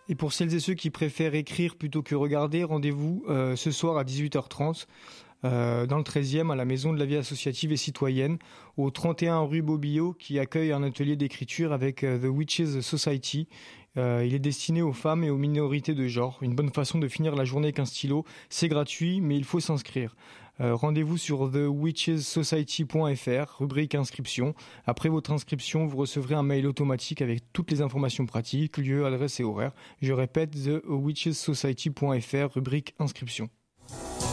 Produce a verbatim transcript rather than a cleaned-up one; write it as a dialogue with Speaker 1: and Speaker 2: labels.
Speaker 1: Et pour celles et ceux qui préfèrent écrire plutôt que regarder, rendez-vous euh, ce soir à dix-huit heures trente euh, dans le treizième à la Maison de la vie associative et citoyenne, au trente et un rue Bobillot, qui accueille un atelier d'écriture avec euh, The Witches Society. Euh, il est destiné aux femmes et aux minorités de genre. Une bonne façon de finir la journée avec un stylo. C'est gratuit, mais il faut s'inscrire. Euh, rendez-vous sur the witches society point f r, rubrique inscription. Après votre inscription, vous recevrez un mail automatique avec toutes les informations pratiques, lieu, adresse et horaire. Je répète, the witches society point f r, rubrique inscription.